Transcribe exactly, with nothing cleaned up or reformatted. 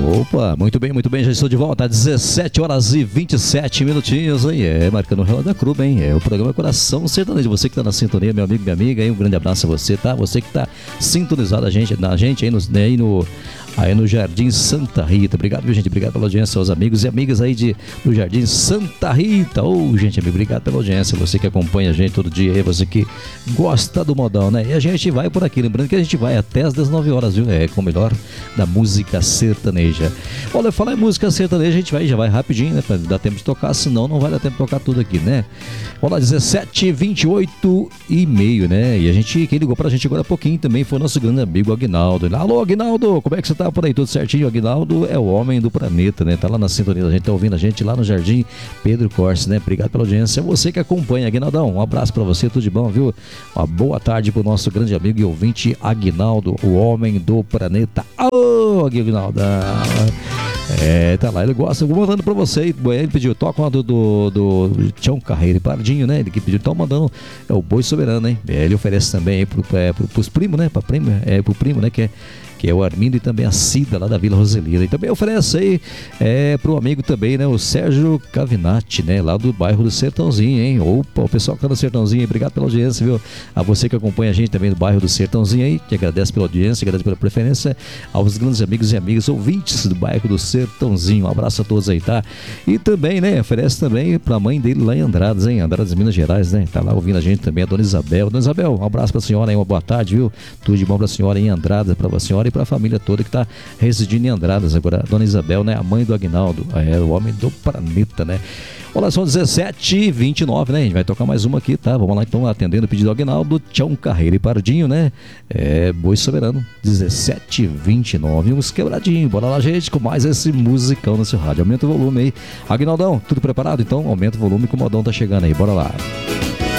Opa, muito bem, muito bem, já estou de volta, dezessete horas e vinte e sete minutinhos, hein? É, marcando o relógio da Clube, hein? É o programa Coração Sertanejo, você que está na sintonia, meu amigo, minha amiga, hein? Um grande abraço a você, tá? Você que está sintonizado a gente, na gente aí no, aí no, aí no Jardim Santa Rita. Obrigado, viu, gente? Obrigado pela audiência, aos amigos e amigas aí de, do Jardim Santa Rita. Ô, oh, gente, amigo, obrigado pela audiência, você que acompanha a gente todo dia aí, você que gosta do modão, né? E a gente vai por aqui, lembrando que a gente vai até as dezenove horas, viu? É, com o melhor da música sertaneja. Olha, falar em música sertaneja, a gente vai, já vai rapidinho, né? Pra dar tempo de tocar, senão não vai dar tempo de tocar tudo aqui, né? Olha, dezessete e vinte e oito e meio, né? E a gente, quem ligou pra gente agora há pouquinho também foi o nosso grande amigo Aguinaldo. Alô, Aguinaldo, como é que você tá por aí? Tudo certinho? O Aguinaldo é o homem do planeta, né? Tá lá na sintonia da gente, tá ouvindo a gente lá no Jardim Pedro Corse, né? Obrigado pela audiência. Você que acompanha, Aguinaldão, um abraço pra você, tudo de bom, viu? Uma boa tarde pro nosso grande amigo e ouvinte Aguinaldo, o homem do planeta. Alô, Aguinaldo! É, tá lá, ele gosta, vou mandando pra você. Ele pediu, toca uma do, do, do Tião Carreiro e Pardinho, né? Ele que pediu, então mandando, é o Boi Soberano, hein? É, ele oferece também aí pro, é, pro, pros primos, né? Pra primo, é, pro primo, né? Que é que é o Armindo e também a Cida lá da Vila Roselina. E também oferece aí é, pro amigo também, né, o Sérgio Cavinati, né, lá do bairro do Sertãozinho, hein? Opa, o pessoal que tá no Sertãozinho, obrigado pela audiência, viu? A você que acompanha a gente também do bairro do Sertãozinho aí, que agradece pela audiência, agradece pela preferência, aos grandes amigos e amigas ouvintes do bairro do Sertãozinho. Um abraço a todos aí, tá? E também, né, oferece também pra mãe dele lá em Andradas, hein? Andradas, Minas Gerais, né? Tá lá ouvindo a gente também, a Dona Isabel. Dona Isabel, um abraço pra senhora aí, uma boa tarde, viu? Tudo de bom pra senhora em Andradas, pra senhora e para a família toda que está residindo em Andradas. Agora, a Dona Isabel, né, a mãe do Aguinaldo, é o homem do planeta, né? Olha, são dezessete e vinte e nove, né? A gente vai tocar mais uma aqui, tá? Vamos lá então, atendendo o pedido do Aguinaldo, Tião Carreiro e Pardinho, né? É, Boi Soberano, dezessete e vinte e nove, uns quebradinhos. Bora lá, gente, com mais esse musicão no seu rádio. Aumenta o volume aí. Aguinaldão, tudo preparado? Então, aumenta o volume que o modão tá chegando aí. Bora lá.